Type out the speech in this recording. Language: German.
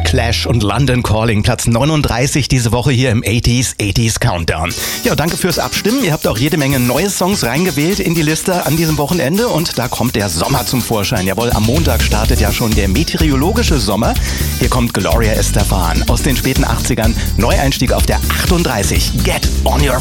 Clash und London Calling, Platz 39 diese Woche hier im 80s Countdown. Ja, danke fürs Abstimmen. Ihr habt auch jede Menge neue Songs reingewählt in die Liste an diesem Wochenende und da kommt der Sommer zum Vorschein. Jawohl, am Montag startet ja schon der meteorologische Sommer. Hier kommt Gloria Estefan aus den späten 80ern. Neueinstieg auf der 38. Get on your